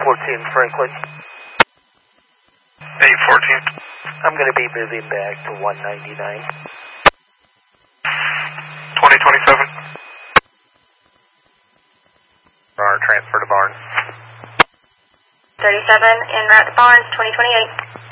14 Franklin. 814. I'm going to be moving back to 199. 2027. Transfer to Barnes. 37 en route to Barnes, 2028.